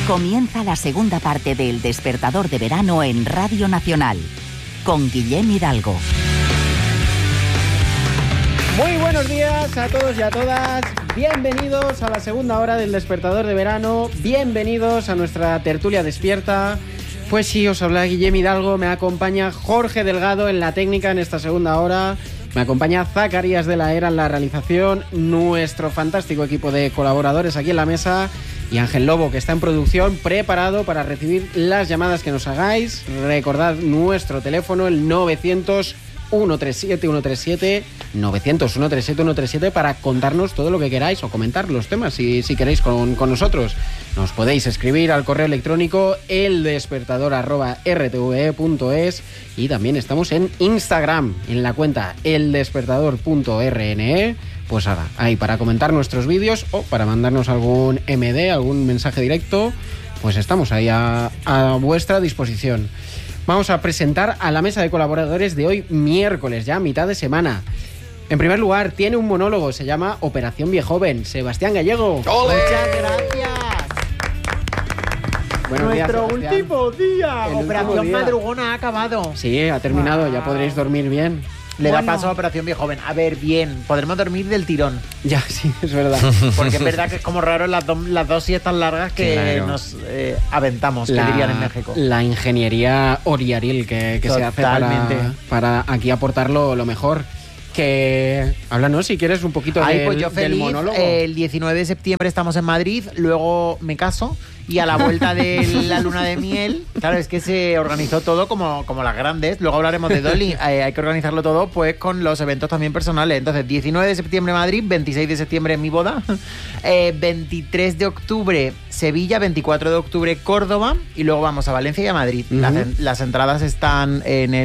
Comienza la segunda parte de El Despertador de Verano en Radio Nacional, con Guillem Hidalgo. Muy buenos días a todos y a todas. Bienvenidos a la segunda hora del Despertador de Verano. Bienvenidos a nuestra tertulia despierta. Pues sí, os habla Guillem Hidalgo. Me acompaña Jorge Delgado en la técnica en esta segunda hora. Me acompaña Zacarías de la Era en la realización. Nuestro fantástico equipo de colaboradores aquí en la mesa. Y Ángel Lobo, que está en producción, preparado para recibir las llamadas que nos hagáis. Recordad nuestro teléfono, el 900 137 137, 900 137 137, para contarnos todo lo que queráis o comentar los temas si queréis con nosotros. Nos podéis escribir al correo electrónico eldespertador@rtve.es, y también estamos en Instagram, en la cuenta eldespertador.rne. Pues nada, ahí para comentar nuestros vídeos o para mandarnos algún MD, algún mensaje directo, pues estamos ahí a vuestra disposición. Vamos a presentar a la mesa de colaboradores de hoy, miércoles, ya mitad de semana. En primer lugar, tiene un monólogo, se llama Operación Viejoven. Sebastián Gallego. ¡Ole! Muchas gracias. Buenos días, Nuestro Sebastián. último día. El Operación último día. Madrugona ha acabado. Sí, ha terminado, ya podréis dormir bien. Le da paso a Operación Viejoven. A ver, bien, podremos dormir del tirón. Ya, sí, es verdad. Porque es verdad que es como raro las dos siestas largas que Claro. nos aventamos, que dirían en México. La ingeniería oriaril que se hace para aquí aportar lo mejor. Que háblanos si quieres un poquito Pues yo del feliz. monólogo. El 19 de septiembre estamos en Madrid, luego me caso y a la vuelta de la luna de miel, claro, es que se organizó todo como las grandes. Luego hablaremos de Dolly. Hay que organizarlo todo pues con los eventos también personales. Entonces, 19 de septiembre Madrid, 26 de septiembre mi boda, 23 de octubre Sevilla, 24 de octubre Córdoba, y luego vamos a Valencia y a Madrid. Las entradas están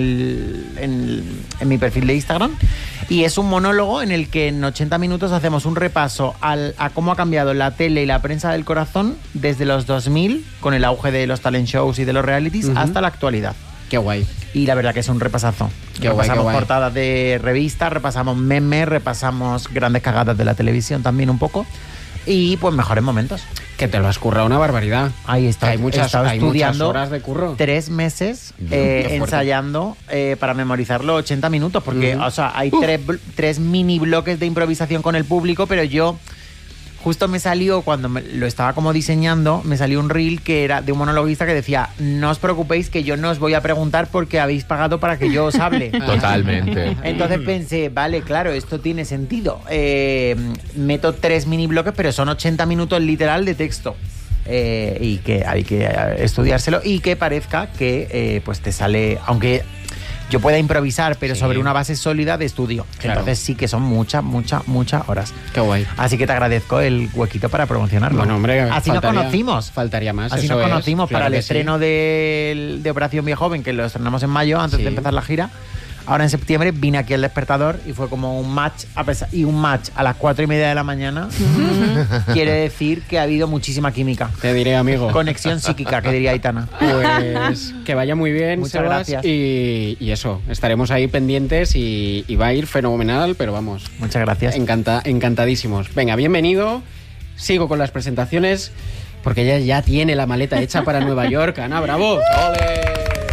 en mi perfil de Instagram. Y es un monólogo en el que en 80 minutos hacemos un repaso a cómo ha cambiado la tele y la prensa del corazón desde los 2000, con el auge de los talent shows y de los realities, hasta la actualidad. Qué guay. Y la verdad que es un repasazo. Repasamos portadas de revistas, repasamos memes, repasamos grandes cagadas de la televisión también un poco. Y pues mejores momentos. Que te lo has currado una barbaridad. Ahí está. Hay muchas horas de curro. 3 meses ensayando para memorizar los 80 minutos. Porque, o sea, hay tres mini bloques de improvisación con el público, pero yo justo me salió, cuando lo estaba como diseñando, me salió un reel que era de un monologuista que decía: no os preocupéis que yo no os voy a preguntar porque habéis pagado para que yo os hable. Totalmente. Entonces pensé, vale, claro, esto tiene sentido. Meto 3 mini bloques, pero son 80 minutos literal de texto. Y que hay que estudiárselo y que parezca que pues te sale, aunque yo pueda improvisar, pero sobre una base sólida de estudio. Claro. Entonces sí que son muchas horas. Qué guay. Así que te agradezco el huequito para promocionarlo. Bueno, hombre, así nos conocimos. Faltaría más. Así eso nos conocimos claro, para el que estreno de Operación Viejoven, que lo estrenamos en mayo, antes de empezar la gira. Ahora en septiembre vine aquí al Despertador y fue como un match, un match a las 4:30 de la mañana. Quiere decir que ha habido muchísima química. Te diré, amigo. Conexión psíquica, que diría Aitana. Pues que vaya muy bien, muchas Sebas, gracias. Y eso, estaremos ahí pendientes y va a ir fenomenal, pero vamos. Muchas gracias. Encantadísimos. Venga, bienvenido. Sigo con las presentaciones porque ella ya tiene la maleta hecha para Nueva York. Ana, bravo. ¡Ole!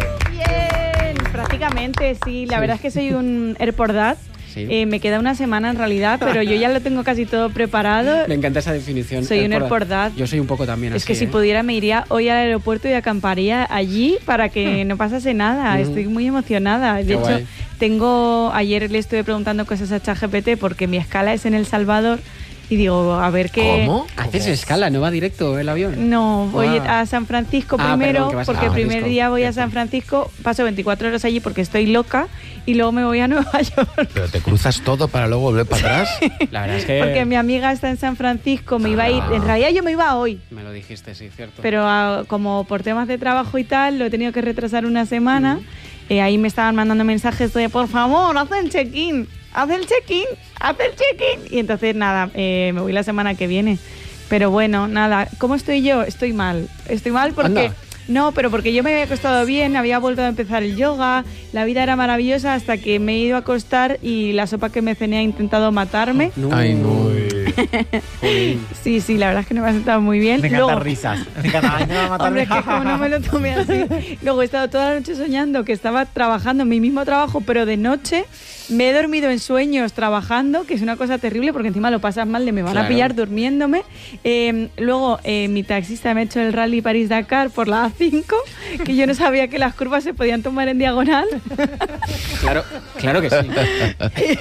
Prácticamente, sí. La verdad es que soy un Airport Dad. Sí. Me queda una semana en realidad, pero yo ya lo tengo casi todo preparado. Me encanta esa definición. Soy un Airport Dad. Yo soy un poco también Es así. que si pudiera me iría hoy al aeropuerto y acamparía allí para que no pasase nada. Estoy muy emocionada. De hecho, ayer le estuve preguntando cosas a ChatGPT porque mi escala es en El Salvador. Y digo, a ver qué... ¿Cómo? ¿Haces escala? ¿No va directo el avión? No, voy a San Francisco primero, porque el primer día voy a San Francisco, paso 24 horas allí porque estoy loca, y luego me voy a Nueva York. ¿Pero te cruzas todo para luego volver para atrás? La verdad es que... Porque mi amiga está en San Francisco, me iba a ir... En realidad yo me iba hoy. Me lo dijiste, sí, cierto. Pero como por temas de trabajo y tal, lo he tenido que retrasar una semana. Ahí me estaban mandando mensajes de, por favor, haz el check-in. Haz el check-in. Y entonces, nada, me voy la semana que viene. Pero bueno, nada. ¿Cómo estoy yo? Estoy mal. Estoy mal porque... Anda. No, pero porque yo me había acostado bien, había vuelto a empezar el yoga, la vida era maravillosa hasta que me he ido a acostar y la sopa que me cené ha intentado matarme. No. Ay, no. Sí, la verdad es que no me ha sentado muy bien. Me encantan risas. Me encanta. Ay, me va a matar. Hombre, es que como no me lo tomé así. Luego he estado toda la noche soñando que estaba trabajando en mi mismo trabajo, pero de noche. Me he dormido en sueños trabajando, que es una cosa terrible porque encima lo pasas mal, me van a pillar durmiéndome. Luego mi taxista me ha hecho el rally París-Dakar por la A5, que yo no sabía que las curvas se podían tomar en diagonal. Claro que sí.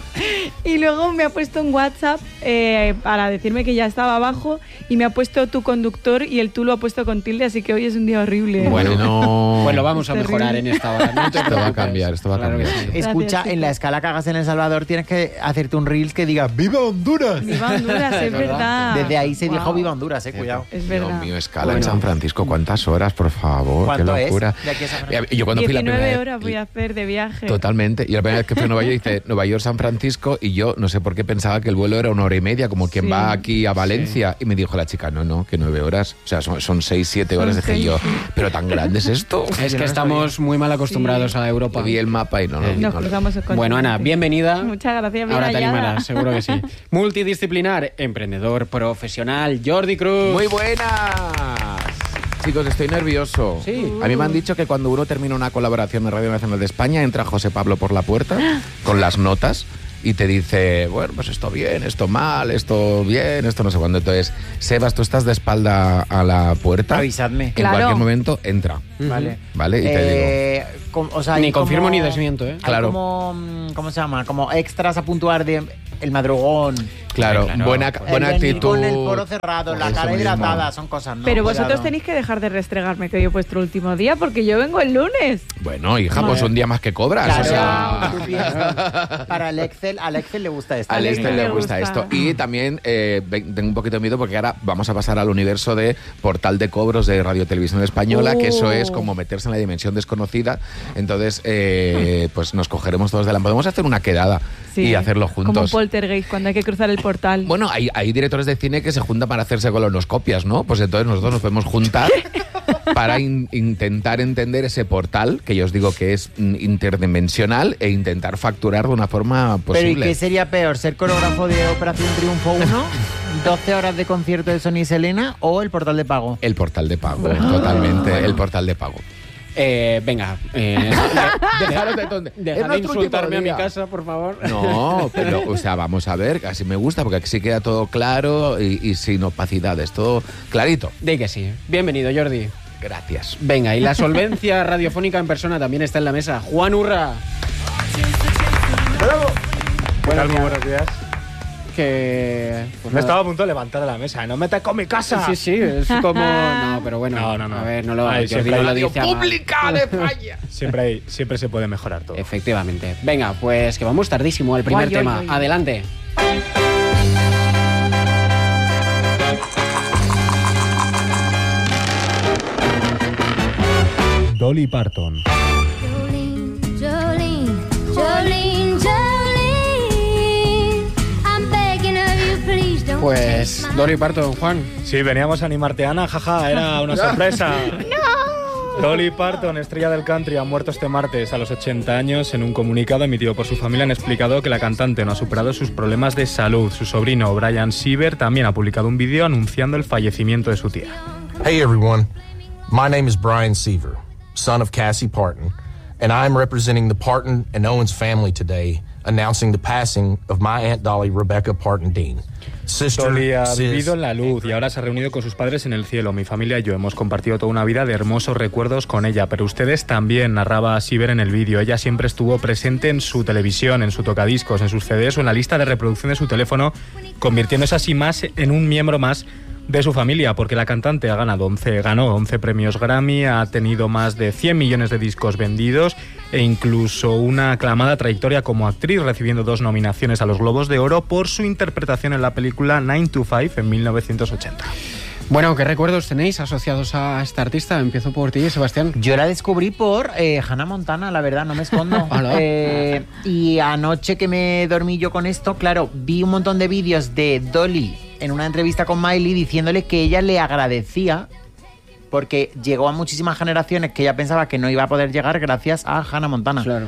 Y luego me ha puesto un WhatsApp para decirme que ya estaba abajo y me ha puesto tu conductor y el tú lo ha puesto con tilde, así que hoy es un día horrible. Bueno, Pues lo vamos a mejorar en esta hora. No te esto va a preocupes. cambiar, esto va a Claro que cambiar. sí. Escucha, Gracias, en la escala que hagas en El Salvador tienes que hacerte un reels que diga ¡Viva Honduras! Viva Honduras, es verdad. Desde ahí se dijo Guau. Viva Honduras, cuidado. Es Dios verdad. mío, escala en San Francisco, ¿cuántas horas, por favor? ¿Cuánto Qué es locura. de aquí a San Francisco? Yo cuando fui la 19 primera horas voy a hacer de viaje. Totalmente. Y la primera vez que fui a Nueva York dice Nueva York-San Francisco y yo no sé por qué pensaba que el vuelo era 1 hora y media, como quien Sí. va aquí a Valencia. Y me dijo la chica, no, que 9 horas. O sea, son 6, 7 horas. Son Dije 6, yo, sí. ¿pero tan grande es esto? Es que estamos muy mal acostumbrados a Europa. Vi el mapa y no. Nos cruzamos el Bueno, Ana, continente. bienvenida. Muchas gracias, bien Ahora te hallada. animarás, seguro que sí. Multidisciplinar, emprendedor, profesional, Jordi Cruz. Muy buenas. Chicos, estoy nervioso. Sí. A mí me han dicho que cuando uno termina una colaboración en Radio Nacional de España, entra José Pablo por la puerta con las notas y te dice, bueno, pues esto bien, esto mal, esto bien, esto no sé cuándo. Entonces, Sebas, tú estás de espalda a la puerta. Avisadme. En Claro. cualquier momento, entra. Vale. ¿Vale? Y te O sea, Ni hay confirmo como- ni desmiento, ¿eh? hay Claro. como, ¿cómo se llama? Como extras a puntuar de el madrugón. Claro, Claro. buena el actitud. venir con el poro cerrado, la Eso cara mismo. hidratada, son cosas, ¿no? Pero Cuidado. vosotros tenéis que dejar de restregarme que hoy he puesto el último día porque yo vengo el lunes. Bueno, hija, pues un día más que cobras. Claro, o sea, tú piensas. Para al Excel le gusta esto. Al Alex Excel le le gusta gusta. esto. Y también tengo un poquito de miedo porque ahora vamos a pasar al universo de portal de cobros de Radio Televisión Española, que eso es como meterse en la dimensión desconocida. Entonces, pues nos cogeremos todos de la... Podemos hacer una quedada Sí, y hacerlo Como un juntos. poltergeist cuando hay que cruzar el portal. Bueno, hay directores de cine que se juntan para hacerse colonoscopias, ¿no? Pues entonces nosotros nos podemos juntar para intentar entender ese portal, que yo os digo que es interdimensional, e intentar facturar de una forma Pero ¿y posible. qué sería peor? ¿Ser coreógrafo de Operación Triunfo 1? 12 horas de concierto de Sony y Selena o el portal de pago. El portal de pago, totalmente, el portal de pago. Venga, Dejaros de tonte. Es deja de nuestro insultarme a último mi día. casa, por favor. No, pero, o sea, vamos a ver, así me gusta, porque así queda todo claro y sin opacidades, todo clarito. Di que sí. Bienvenido, Jordi. Gracias. Venga, y la solvencia radiofónica en persona también está en la mesa. Juan Urra. Buenos días. Que... pues Me nada. estaba a punto de levantar de la mesa. ¡No metas con mi casa! Sí, sí, es como... No, pero bueno. No. A ver, no lo... Ay, Jordi siempre no hay lo radio dice a mal. ¡Pública de España! Siempre se puede mejorar todo. Efectivamente. Venga, pues que vamos tardísimo al primer Guay, tema. guay, guay. Adelante. Dolly Parton. Jolene, Jolene, Jolene, Jolene. I'm begging of you, please don't Pues take my Dolly Parton, Juan. Sí, veníamos a animarte, Ana. Jaja, era una sorpresa. Dolly Parton, estrella del country, ha muerto este martes a los 80 años. En un comunicado emitido por su familia han explicado que la cantante no ha superado sus problemas de salud. Su sobrino Brian Siever también ha publicado un vídeo anunciando el fallecimiento de su tía. Hey everyone, my name is Brian Seaver, son of Cassie Parton, and I'm representing the Parton and Owens family today, announcing the passing of my Aunt Dolly Rebecca Parton Dean. Sister, Dolly ha sis, vivido en la luz y ahora se ha reunido con sus padres en el cielo. Mi familia y yo hemos compartido toda una vida de hermosos recuerdos con ella, pero ustedes también, narraba Siever en el vídeo. Ella siempre estuvo presente en su televisión, en su tocadiscos, en sus CDs o en la lista de reproducción de su teléfono, convirtiéndose así más en un miembro más de su familia, porque la cantante ganó 11 premios Grammy, ha tenido más de 100 millones de discos vendidos e incluso una aclamada trayectoria como actriz, recibiendo 2 nominaciones a los Globos de Oro por su interpretación en la película 9 to 5 en 1980. Bueno, ¿qué recuerdos tenéis asociados a esta artista? Empiezo por ti, Sebastián. Yo la descubrí por Hannah Montana, la verdad, no me escondo. Hola. Y anoche que me dormí yo con esto, claro, vi un montón de vídeos de Dolly en una entrevista con Miley diciéndole que ella le agradecía porque llegó a muchísimas generaciones que ella pensaba que no iba a poder llegar gracias a Hannah Montana. Claro.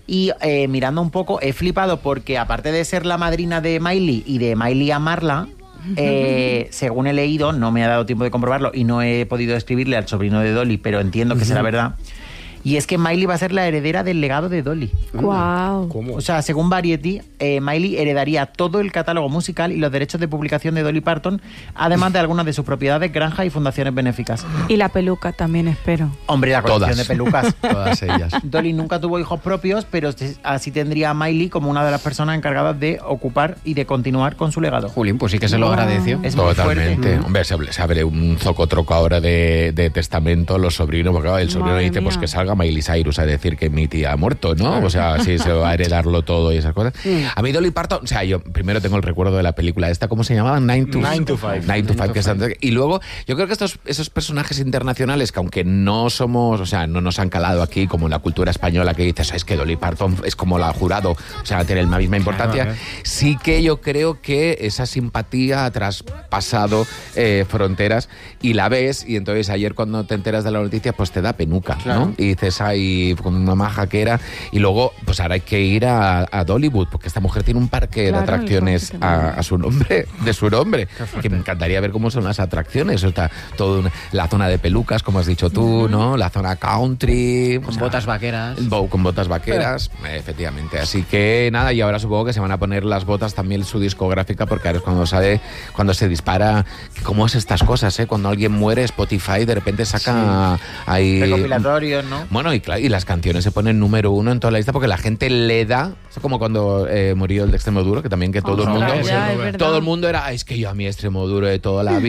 Y mirando un poco, he flipado porque aparte de ser la madrina de Miley y de Miley amarla, según he leído, no me ha dado tiempo de comprobarlo y no he podido escribirle al sobrino de Dolly, pero entiendo que será verdad. Y es que Miley va a ser la heredera del legado de Dolly. Wow. ¿Cómo? O sea, según Variety, Miley heredaría todo el catálogo musical y los derechos de publicación de Dolly Parton, además de algunas de sus propiedades, granjas y fundaciones benéficas. Y la peluca también, espero. Hombre, la colección Todas. de pelucas. Todas ellas. Dolly nunca tuvo hijos propios, pero así tendría a Miley como una de las personas encargadas de ocupar y de continuar con su legado. Jolín, pues sí que se lo agradeció. Es muy Totalmente. fuerte. Hombre, se abre un zocotroco ahora de testamento los sobrinos, porque claro, el sobrino Madre dice pues mía. que salga Miley Cyrus a decir que mi tía ha muerto, ¿no? O sea, sí, se va a heredarlo todo y esas cosas. A mí Dolly Parton, o sea, yo primero tengo el recuerdo de la película esta, ¿cómo se llamaba? 9 to 5. Que y luego, yo creo que esos personajes internacionales que aunque no somos, o sea, no nos han calado aquí como en la cultura española que dices, es que Dolly Parton es como la jurado, o sea, tiene la misma importancia, Claro. sí que yo creo que esa simpatía ha traspasado fronteras y la ves, y entonces ayer cuando te enteras de la noticia pues te da penuca, ¿no? Y dices, ay, con una maja que era, y luego pues ahora hay que ir a Dollywood, porque esta mujer tiene un parque Claro, de atracciones el parque a su nombre, de su nombre, que me encantaría ver cómo son las atracciones. O sea, la zona de pelucas, como has dicho tú, ¿no? La zona country, Con botas vaqueras. con botas vaqueras, efectivamente. Así que nada, y ahora supongo que se van a poner las botas también su discográfica, porque ahora es cuando se dispara. ¿Cómo es estas cosas, Cuando alguien muere, Spotify de repente saca ahí Recopilatorios, ¿no? bueno, y las canciones se ponen número 1 en toda la lista porque la gente le da, es como cuando murió el de Extremoduro, que también que todo el mundo, Ya, es verdad. todo el mundo era, es que yo a mi Extremoduro de toda la vida